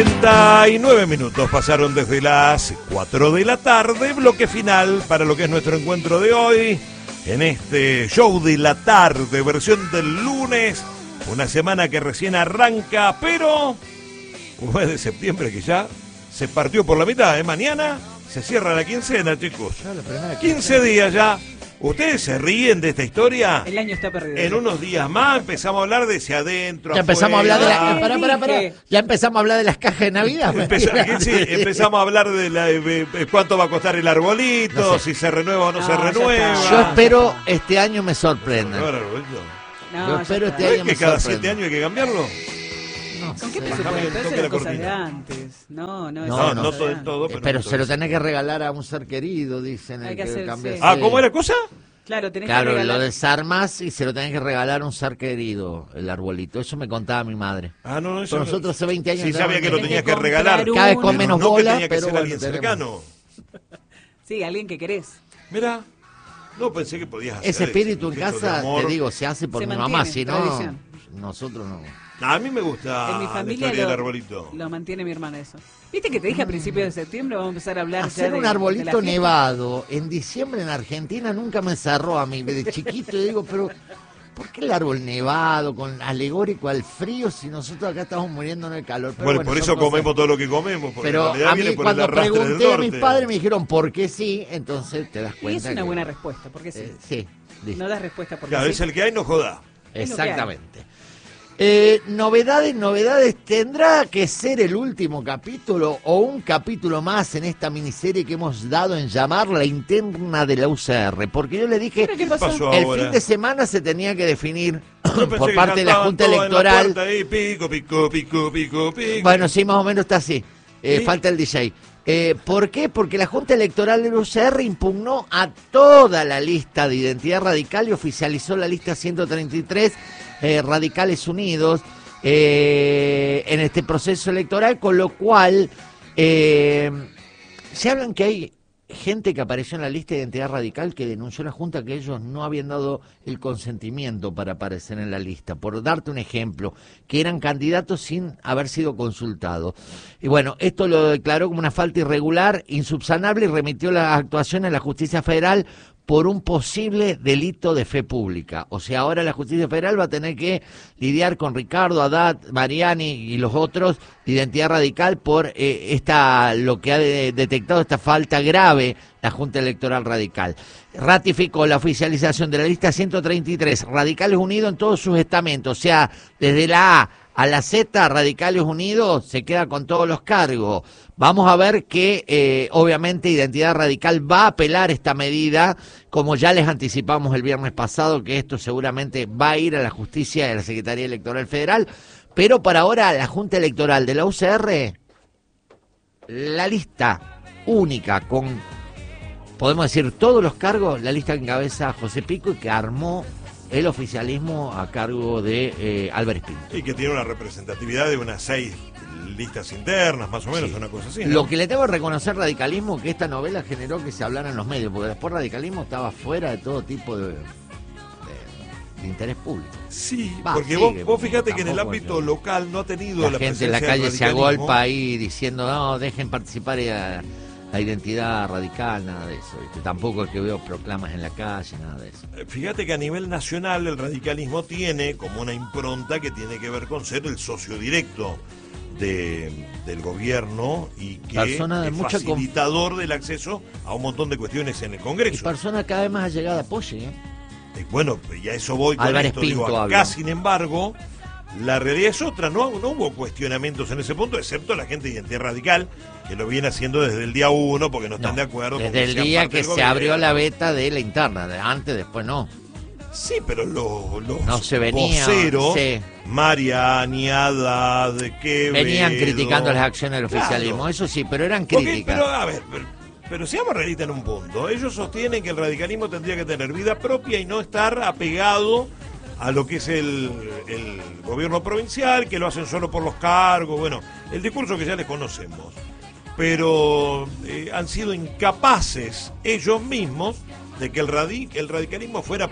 49 minutos pasaron desde las 4 de la tarde, bloque final para lo que es nuestro encuentro de hoy, en este show de la tarde, versión del lunes, una semana que recién arranca, pero un mes de septiembre que ya se partió por la mitad, mañana se cierra la quincena, chicos, 15 días ya. ¿Ustedes se ríen de esta historia? El año está perdido. En unos días más empezamos a hablar de si adentro, ya empezamos afuera. a hablar de pará. Ya empezamos a hablar de las cajas de Navidad. Empezamos a hablar de cuánto va a costar el arbolito, no sé. Si se renueva o no se renueva. Yo espero este año me sorprenda. No, yo espero este ¿No año es me que cada sorprenda. 7 años hay que cambiarlo? No ¿Con qué sé. presupuesto? Bájame el Eso toque era la cosa de cortina. antes. No No, todo del todo. Pero se lo tenés que regalar a un ser querido, dicen. Hay El que que hacer, cambia. sí. ¿Cómo era la cosa? Claro, tenés que Claro, regalar. lo desarmas y se lo tenés que regalar a un ser querido, el arbolito. Eso me contaba mi madre. No, eso Pero nosotros hace 20 años... Sí, sabía que lo tenés tenías que que regalar. comprar Cada vez con uno. menos No que bola, tenía que pero ser bueno, alguien tenemos. cercano. Sí, alguien que querés. Mira, no pensé que podías hacer Ese espíritu en gesto de casa, amor. te digo, se hace por Se mi mantiene, mamá, si no, tradición. nosotros no. A mí me gusta En mi la familia historia del arbolito. lo mantiene mi hermana eso. ¿Viste que te dije a principios de septiembre vamos a empezar a hablar ya Hacer de un de la arbolito fiesta? nevado en diciembre en Argentina nunca me cerró a mí. De chiquito yo digo, pero ¿por qué el árbol nevado, con alegórico al frío, si nosotros acá estamos muriendo en el calor? Pero Bueno, por son eso cosas. comemos todo lo que comemos. Porque Pero en realidad a viene mí por el cuando arrastre del pregunté a mis norte. padres me dijeron por qué sí, entonces te das Y cuenta. es una que- buena respuesta, porque sí. Sí, listo. No das respuesta porque Claro, sí. es el que hay, no joda. Es lo que hay. Exactamente. Novedades, ¿tendrá que ser el último capítulo o un capítulo más en esta miniserie que hemos dado en llamar La Interna de la UCR? Porque yo le dije, ¿Pero qué pasó? pasó el ahora? fin de semana se tenía que definir Yo pensé por que parte de la cantaban Junta todos en la Electoral. puerta ahí, pico, pico, pico, pico, pico. Bueno, sí, más o menos está así. ¿Sí? Falta el DJ. ¿Por qué? Porque la Junta Electoral del UCR impugnó a toda la lista de Identidad Radical y oficializó la lista 133 Radicales Unidos en este proceso electoral, con lo cual se hablan que hay gente que apareció en la lista de Identidad Radical que denunció a la Junta que ellos no habían dado el consentimiento para aparecer en la lista. Por darte un ejemplo, que eran candidatos sin haber sido consultados. Y bueno, esto lo declaró como una falta irregular, insubsanable, y remitió la actuación a la Justicia Federal por un posible delito de fe pública. O sea, ahora la Justicia Federal va a tener que lidiar con Ricardo, Haddad, Mariani y los otros de Identidad Radical por lo que ha detectado esta falta grave la Junta Electoral Radical. Ratificó la oficialización de la lista 133 Radicales Unidos en todos sus estamentos, o sea, desde la A la Z, Radicales Unidos se queda con todos los cargos. Vamos a ver que obviamente Identidad Radical va a apelar esta medida, como ya les anticipamos el viernes pasado, que esto seguramente va a ir a la justicia de la Secretaría Electoral Federal, pero para ahora la Junta Electoral de la UCR, la lista única con, podemos decir, todos los cargos, la lista que encabeza José Pico y que armó el oficialismo a cargo de Álvarez Pinto. Y que tiene una representatividad de unas 6 listas internas, más o menos, Sí. una cosa así, ¿no? Lo que le tengo que reconocer radicalismo, que esta novela generó que se hablara en los medios, porque después radicalismo estaba fuera de todo tipo de interés público. Sí, Va, porque sigue, vos fíjate que en el tampoco ámbito es- local no ha tenido La la gente en la presencia del calle se radicalismo. agolpa ahí diciendo, no, dejen participar a la identidad radical, nada de eso. ¿Viste? Tampoco es que veo proclamas en la calle, nada de eso. Fíjate que a nivel nacional el radicalismo tiene como una impronta que tiene que ver con ser el socio directo del gobierno y que Persona de es mucha facilitador del acceso a un montón de cuestiones en el Y Congreso. persona cada vez más allegada a Poggi, ¿eh? Bueno, y a eso voy con Álvarez esto. Digo, Pinto acá, habla. sin embargo, la realidad es otra. No hubo cuestionamientos en ese punto, excepto la gente de Identidad Radical, que lo viene haciendo desde el día 1 porque no están No, de acuerdo. desde porque el sean día parte que del se gobierno. abrió la beta de la interna, de antes, después no. Sí, pero los No se venía, voceros, sí. Mariani, Haddad, Quevedo... Venían criticando las acciones del Claro. oficialismo, eso sí, pero eran Porque, críticas. pero, a ver, pero seamos realistas en un punto. Ellos sostienen que el radicalismo tendría que tener vida propia y no estar apegado a lo que es el gobierno provincial, que lo hacen solo por los cargos, bueno, el discurso que ya les conocemos. Pero han sido incapaces ellos mismos de que el radicalismo fuera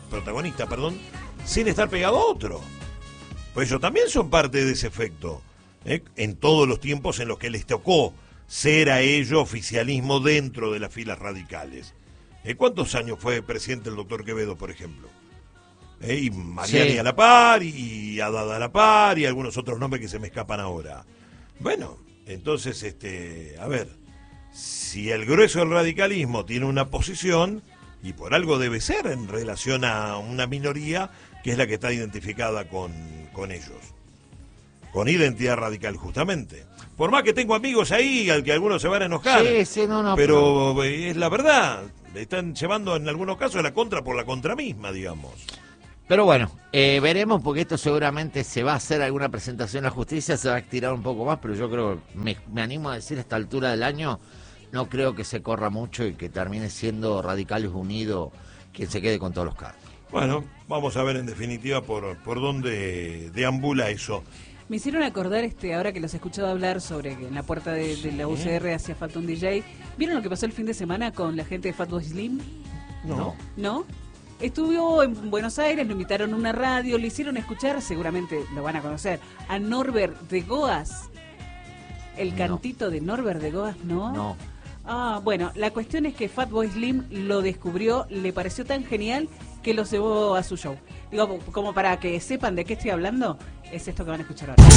protagonista, sin estar pegado a otro. Pues ellos también son parte de ese efecto. en todos los tiempos en los que les tocó ser a ello oficialismo dentro de las filas radicales. ¿Cuántos años fue presidente el doctor Quevedo, por ejemplo? Y Mariani a la par, y Haddad a la par, y algunos otros nombres que se me escapan ahora. Bueno, entonces, a ver, si el grueso del radicalismo tiene una posición, y por algo debe ser en relación a una minoría que es la que está identificada con ellos, con Identidad Radical justamente. Por más que tengo amigos ahí al que algunos se van a enojar, pero es la verdad, están llevando en algunos casos la contra por la contra misma, digamos. Pero bueno, veremos, porque esto seguramente se va a hacer alguna presentación a la justicia, se va a estirar un poco más, pero yo creo, me animo a decir a esta altura del año, no creo que se corra mucho y que termine siendo Radicales Unidos quien se quede con todos los cargos. Bueno, vamos a ver en definitiva por dónde deambula eso. Me hicieron acordar, ahora que los he escuchado hablar sobre que en la puerta de la UCR hacía falta un DJ. ¿Vieron lo que pasó el fin de semana con la gente de Fatboy Slim? ¿No? Estuvo en Buenos Aires, lo invitaron a una radio, le hicieron escuchar, seguramente lo van a conocer, a Norbert de Goas. El cantito de Norbert de Goas, ¿no? No. Ah, bueno, la cuestión es que Fatboy Slim lo descubrió, le pareció tan genial que lo llevó a su show. Digo, como para que sepan de qué estoy hablando, es esto que van a escuchar ahora.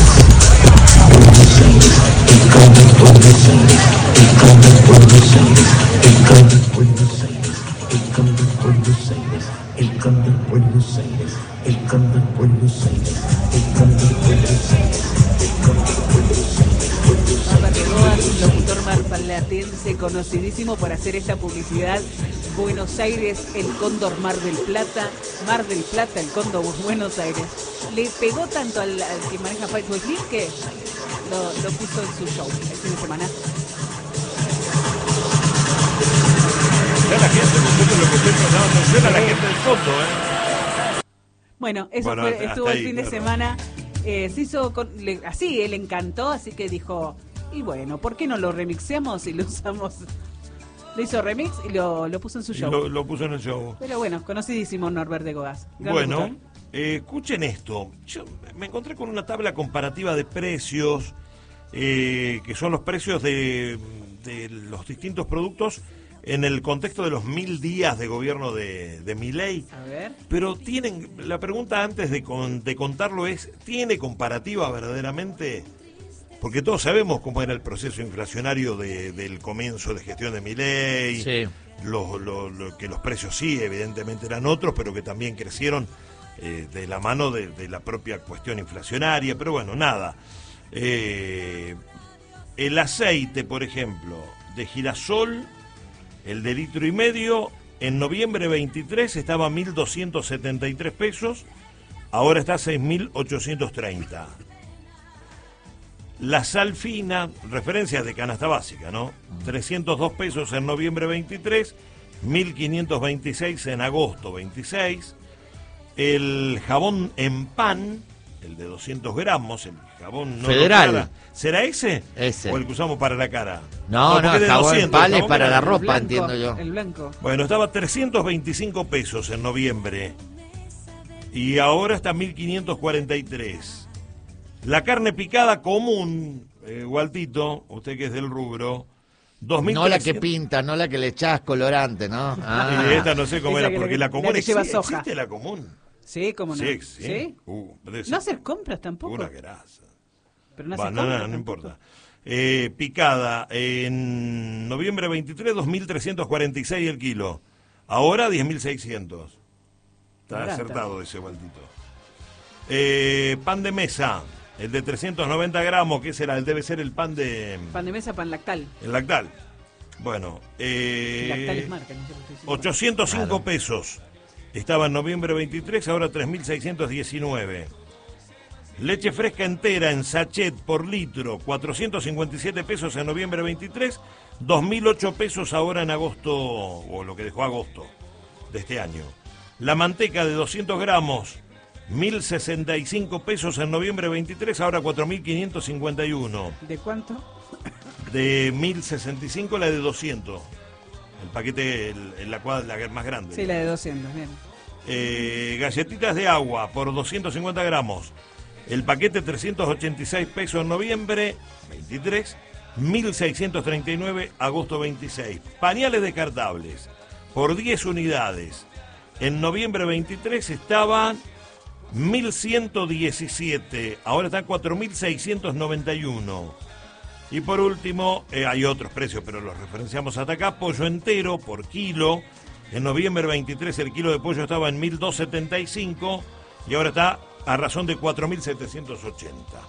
Locutor marplatense conocidísimo por hacer esta publicidad. Buenos Aires, el Cóndor Mar del Plata, el Cóndor Buenos Aires. Le pegó tanto al que maneja Fatboy Slim que lo puso en su show el fin de semana. Ya la gente, lo que estoy tratando de hacer a la gente del fondo, Bueno, eso estuvo el fin de semana. Se hizo así, él encantó, así que dijo, y bueno, ¿por qué no lo remixeamos y lo usamos? Le hizo remix y lo puso en su show. Lo puso en el show. Pero bueno, conocidísimo Norbert de Goas. Bueno, escuchen esto. Yo me encontré con una tabla comparativa de precios, que son los precios de los distintos productos en el contexto de los 1000 días de gobierno de Milei. A ver. Pero la pregunta antes de contarlo es, ¿tiene comparativa verdaderamente? Porque todos sabemos cómo era el proceso inflacionario del comienzo de gestión de Milei, sí. Que los precios sí, evidentemente eran otros, pero que también crecieron de la mano de la propia cuestión inflacionaria, pero bueno, nada. El aceite, por ejemplo, de girasol, el de 1,5 litros, en noviembre 23 estaba a 1.273 pesos, ahora está a 6.830. La sal fina, referencias de canasta básica, ¿no? 302 pesos en noviembre 23, 1.526 en agosto 26. El jabón en pan, el de 200 gramos, el jabón no federal. ¿Será ese? Ese. ¿O el que usamos para la cara? No, el jabón 200, en pan es ¿no? para la ropa, blanco, entiendo yo. El blanco. Bueno, estaba a 325 pesos en noviembre y ahora está a 1.543. La carne picada común, Waltito, usted que es del rubro, 2.300. No la que pinta, no la que le echás colorante, ¿no? Ah. Esta no sé cómo Esa era, porque la común existe la común. Sí, ¿cómo no? Sí. No hacer compras tampoco. Pura grasa. Pero no hacer compras no importa. Picada, en noviembre 23, 2.346 el kilo. Ahora 10.600. Está Barata. acertado ese, Waltito. Pan de mesa. El de 390 gramos, ¿qué será? Debe ser el pan de... Pan de mesa, pan lactal. El lactal. Bueno, Lactal es marca, no sé por qué dicen. 805 Claro. pesos. Estaba en noviembre 23, ahora 3.619. Leche fresca entera en sachet por litro, 457 pesos en noviembre 23, 2.008 pesos ahora en agosto, o lo que dejó agosto de este año. La manteca de 200 gramos, 1.065 pesos en noviembre 23, ahora 4.551. ¿De cuánto? De 1.065 la de 200. El paquete, la más grande. Sí, la de 200, bien. Galletitas de agua por 250 gramos. El paquete 386 pesos en noviembre 23, 1.639 agosto 26. Pañales descartables por 10 unidades. En noviembre 23 estaban 1.117, ahora están 4.691. Y por último, hay otros precios, pero los referenciamos hasta acá. Pollo entero por kilo. En noviembre 23 el kilo de pollo estaba en 1.275 y ahora está a razón de 4.780.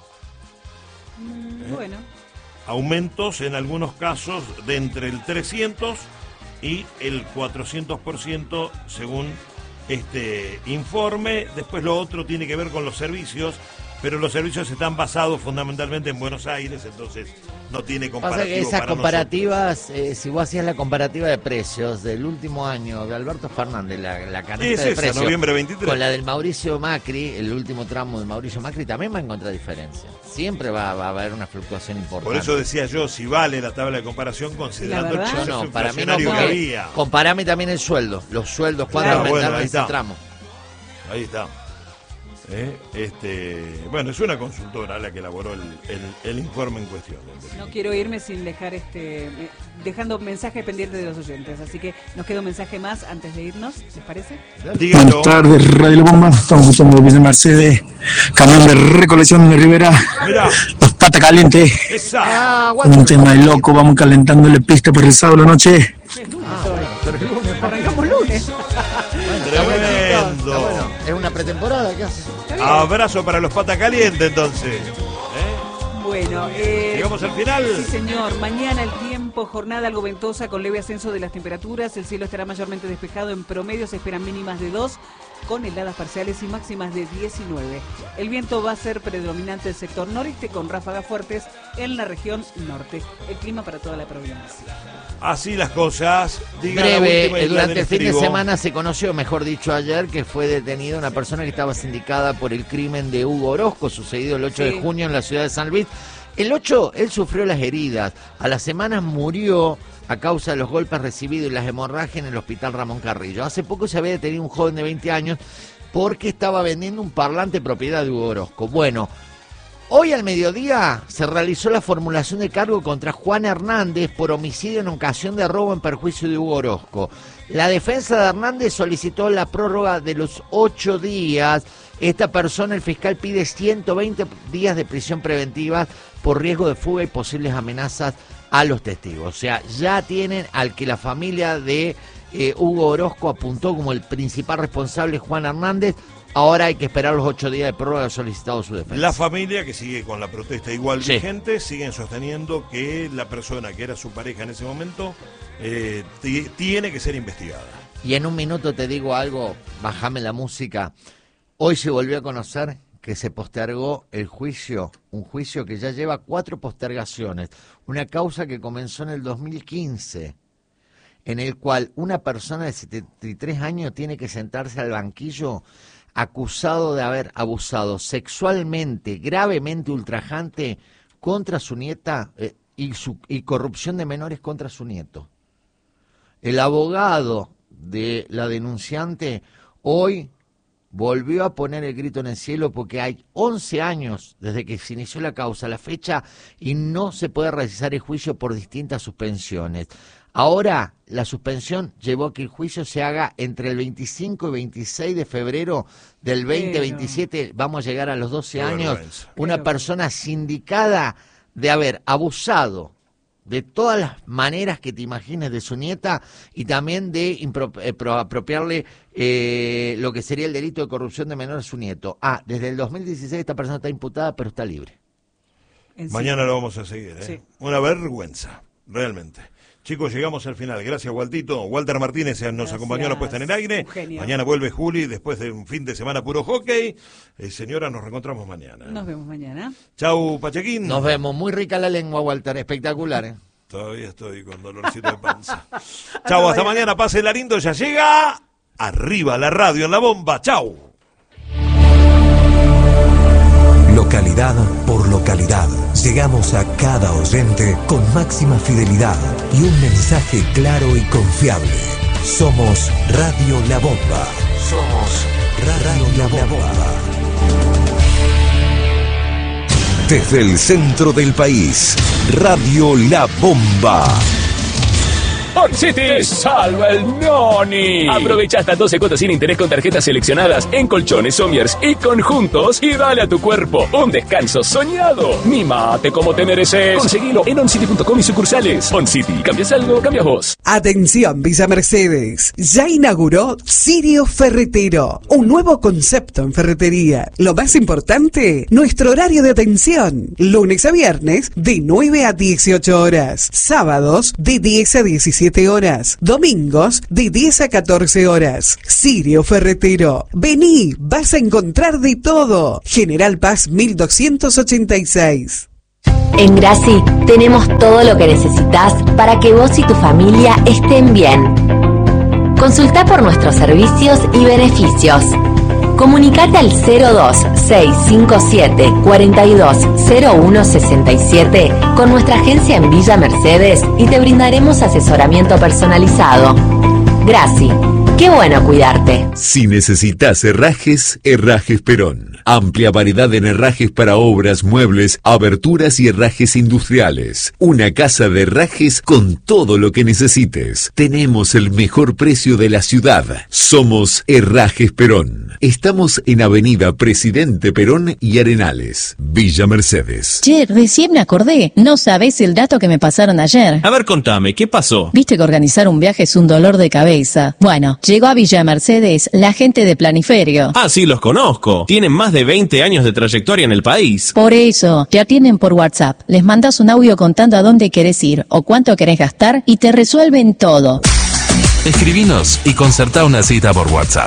Bueno. Aumentos en algunos casos de entre el 300 y el 400% según este informe. Después lo otro tiene que ver con los servicios, pero los servicios están basados fundamentalmente en Buenos Aires, entonces no tiene comparativo. Pasa que esas comparativas, si vos hacías la comparativa de precios del último año de Alberto Fernández, la canasta de precios, noviembre 23, con la del Mauricio Macri, el último tramo de Mauricio Macri, también va a encontrar diferencia. Siempre va a haber una fluctuación importante. Por eso decía yo, si vale la tabla de comparación considerando el proceso inflacionario que había. Comparame también el sueldo, los sueldos, cuando aumentaron ese tramo. Ahí está. Bueno, es una consultora la que elaboró el informe en cuestión. No quiero irme sin dejar dejando mensajes pendientes de los oyentes, así que nos queda un mensaje más antes de irnos, ¿les parece? Buenas tardes, Radio La Bomba. Estamos escuchando Villa Mercedes, camión de recolección de Rivera. Mirá. Los Pata Caliente. Un tema de loco, vamos calentándole pista para el sábado a la noche. Arrancamos lunes. Tremendo. Bueno, es una pretemporada, ¿qué haces? Abrazo para los Pata Caliente, entonces. Bueno, llegamos al final. Sí, señor. Mañana el tiempo, jornada algo ventosa con leve ascenso de las temperaturas. El cielo estará mayormente despejado. En promedio se esperan mínimas de 2, con heladas parciales y máximas de 19. El viento va a ser predominante del sector noreste, con ráfagas fuertes en la región norte. El clima para toda la provincia. Así las cosas. Breve, durante el fin de semana se conoció, mejor dicho ayer, que fue detenida una persona que estaba sindicada por el crimen de Hugo Orozco, sucedido el 8 de junio en la ciudad de San Luis. El 8, él sufrió las heridas. A las semanas murió a causa de los golpes recibidos y las hemorragias en el hospital Ramón Carrillo. Hace poco se había detenido un joven de 20 años porque estaba vendiendo un parlante propiedad de Hugo Orozco. Bueno, hoy al mediodía se realizó la formulación de cargo contra Juan Hernández por homicidio en ocasión de robo en perjuicio de Hugo Orozco. La defensa de Hernández solicitó la prórroga de los 8 días. Esta persona, el fiscal, pide 120 días de prisión preventiva por riesgo de fuga y posibles amenazas a los testigos. O sea, ya tienen al que la familia de Hugo Orozco apuntó como el principal responsable, Juan Hernández. Ahora hay que esperar los 8 días de prórroga solicitado su defensa. La familia, que sigue con la protesta igual vigente, siguen sosteniendo que la persona que era su pareja en ese momento tiene que ser investigada. Y en un minuto te digo algo, bájame la música. Hoy se volvió a conocer que se postergó el juicio, un juicio que ya lleva 4 postergaciones, una causa que comenzó en el 2015, en el cual una persona de 73 años tiene que sentarse al banquillo acusado de haber abusado sexualmente, gravemente ultrajante contra su nieta y corrupción de menores contra su nieto. El abogado de la denunciante hoy volvió a poner el grito en el cielo porque hay 11 años desde que se inició la causa, la fecha, y no se puede realizar el juicio por distintas suspensiones. Ahora, la suspensión llevó a que el juicio se haga entre el 25 y 26 de febrero del 2027. Vamos a llegar a los 12 años. Una persona sindicada de haber abusado de todas las maneras que te imagines de su nieta y también de apropiarle lo que sería el delito de corrupción de menor a su nieto. Desde el 2016 esta persona está imputada, pero está libre. Mañana lo vamos a seguir, ¿eh? Sí. Una vergüenza, realmente. Chicos, llegamos al final. Gracias, Waltito. Walter Martínez nos acompañó en la puesta en el aire. Mañana vuelve Juli después de un fin de semana puro hockey. Señora, nos reencontramos mañana. Nos vemos mañana. Chau, Pachequín. Nos vemos. Muy rica la lengua, Walter. Espectacular, ¿eh? Todavía estoy con dolorcito de panza. Chau, hasta mañana. Pásenla lindo. Ya llega Arriba la Radio en la Bomba. Chau. Localidad por localidad. Llegamos a cada oyente con máxima fidelidad y un mensaje claro y confiable. Somos Radio La Bomba. Somos Radio La Bomba. Desde el centro del país, Radio La Bomba. OnCity salva el noni. Aprovecha hasta 12 cuotas sin interés con tarjetas seleccionadas en colchones, sommiers y conjuntos y dale a tu cuerpo un descanso soñado. Mimate como te mereces. Conseguilo en oncity.com y sucursales. OnCity, cambias algo, cambias vos. Atención, Villa Mercedes. Ya inauguró Sirio Ferretero, un nuevo concepto en ferretería. Lo más importante, nuestro horario de atención. Lunes a viernes de 9 a 18 horas. Sábados de 10 a 17 horas. Domingos de 10 a 14 horas. Sirio Ferretero. Vení, vas a encontrar de todo. General Paz 1286. En Graci tenemos todo lo que necesitas para que vos y tu familia estén bien. Consulta por nuestros servicios y beneficios. Comunicate al 02657 420167 con nuestra agencia en Villa Mercedes y te brindaremos asesoramiento personalizado. Graci, qué bueno cuidarte. Si necesitas herrajes, Herrajes Perón. Amplia variedad en herrajes para obras, muebles, aberturas y herrajes industriales. Una casa de herrajes con todo lo que necesites. Tenemos el mejor precio de la ciudad. Somos Herrajes Perón. Estamos en Avenida Presidente Perón y Arenales, Villa Mercedes. Che, recién me acordé. No sabés el dato que me pasaron ayer. A ver, contame, ¿qué pasó? Viste que organizar un viaje es un dolor de cabeza. Bueno, llegó a Villa Mercedes la gente de Planiferio. Ah, sí, los conozco. Tienen más de 20 años de trayectoria en el país. Por eso, te atienden por WhatsApp. Les mandas un audio contando a dónde querés ir o cuánto querés gastar y te resuelven todo. Escribinos y concertá una cita por WhatsApp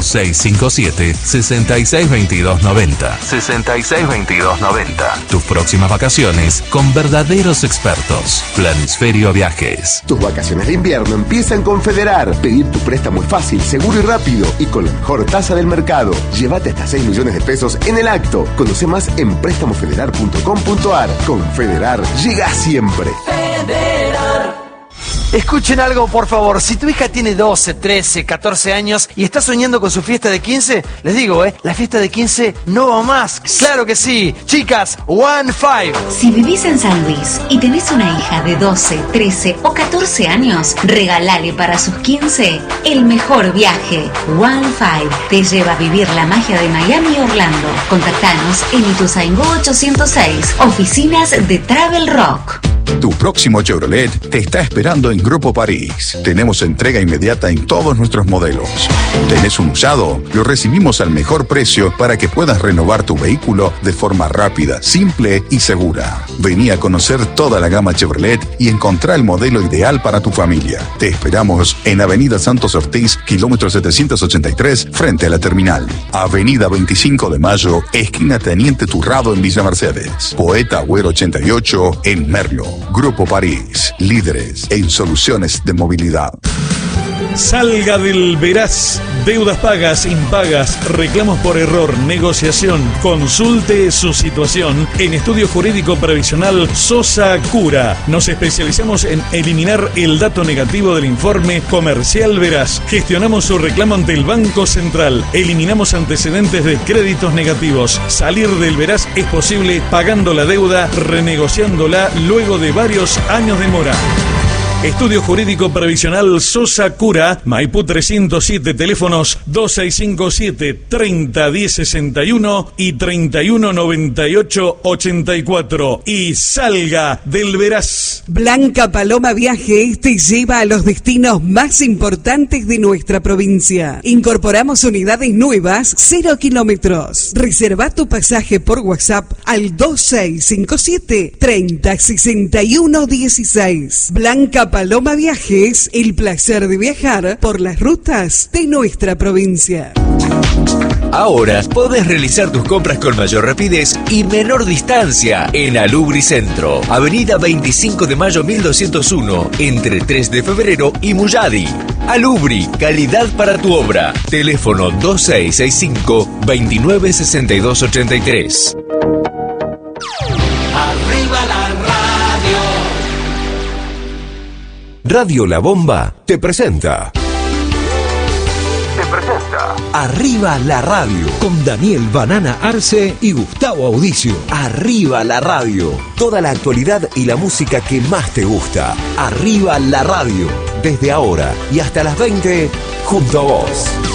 2657-662290. 662290. Tus próximas vacaciones con verdaderos expertos. Planisferio Viajes. Tus vacaciones de invierno empiezan con Federar. Pedir tu préstamo es fácil, seguro y rápido y con la mejor tasa del mercado. Llévate hasta 6 millones de pesos en el acto. Conoce más en prestamofederar.com.ar. Con Federar, llega siempre. Federar. Escuchen algo, por favor. Si tu hija tiene 12, 13, 14 años y está soñando con su fiesta de 15, les digo, la fiesta de 15 no va más. ¡Claro que sí! Chicas, 15. Si vivís en San Luis y tenés una hija de 12, 13 o 14 años, regalale para sus 15 el mejor viaje. 15 te lleva a vivir la magia de Miami y Orlando. Contactanos en Ituzaingó 806, oficinas de Travel Rock. Tu próximo Chevrolet te está esperando en Grupo París. Tenemos entrega inmediata en todos nuestros modelos. ¿Tenés un usado? Lo recibimos al mejor precio para que puedas renovar tu vehículo de forma rápida, simple y segura. Vení a conocer toda la gama Chevrolet y encontrá el modelo ideal para tu familia. Te esperamos en Avenida Santos Ortiz, kilómetro 783, frente a la terminal. Avenida 25 de Mayo, esquina Teniente Turrado en Villa Mercedes. Poeta Agüero 88 en Merlo. Grupo París, líderes en soluciones de movilidad. Salga del Veraz. Deudas pagas, impagas, reclamos por error, negociación. Consulte su situación en Estudio Jurídico Previsional Sosa Cura. Nos especializamos en eliminar el dato negativo del informe comercial Veraz. Gestionamos su reclamo ante el Banco Central. Eliminamos antecedentes de créditos negativos. Salir del Veraz es posible pagando la deuda, renegociándola luego de varios años de mora. Estudio Jurídico Previsional Sosa Cura, Maipú 307, teléfonos 2657-301061 y 319884. Y salga del Veraz. Blanca Paloma Viajes te lleva a los destinos más importantes de nuestra provincia. Incorporamos unidades nuevas, 0 kilómetros. Reserva tu pasaje por WhatsApp al 2657-306116. Blanca Paloma Viajes, el placer de viajar por las rutas de nuestra provincia. Ahora podés realizar tus compras con mayor rapidez y menor distancia en Alubri Centro, Avenida 25 de Mayo 1201, entre 3 de febrero y Muyadi. Alubri, calidad para tu obra. Teléfono 2665-296283. Arriba la radio. Radio La Bomba te presenta. Arriba la radio, con Daniel Banana Arce y Gustavo Audicio. Arriba la radio, toda la actualidad y la música que más te gusta. Arriba la radio, desde ahora y hasta las 20, junto a vos.